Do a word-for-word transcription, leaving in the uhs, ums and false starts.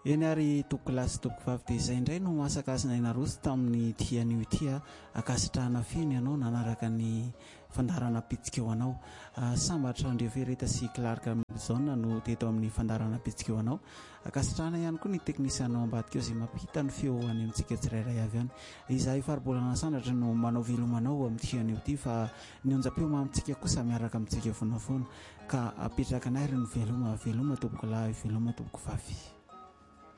eny ary toko lasy toko vavy dia izay indray no masakasina inaroso tamin'ny tian'io ity a akasitrahana feno ianao nanaraka ny fandarana pitsika eo anao. Sambatra Andrio Fereta sy Clark Milzona no teto amin'ny fandarana pitsika eo anao. Akasitrahana ihany koa ny teknisianao ambadika eo izay mampita ny feo any amintsika tsirairay avy any. Izahay faribolana sandratra no manao velomanao amin'ny tian'io ity fa ny onjam-peo mamitsika kosa miaraka amintsika fonafoana ka apetraka anay ry ny veloma veloma tompoko lahy veloma tompoko vavy.